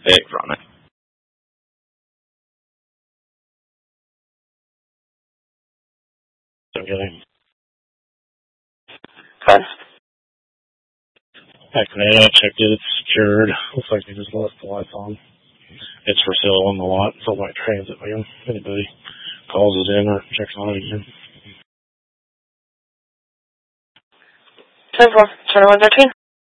tags on it. Okay. Okay. I checked it. It's secured. Looks like they just left the lights on. It's for sale on the lot. It's a white transit van. Anybody calls it in or checks on it again. 10-4, 2113.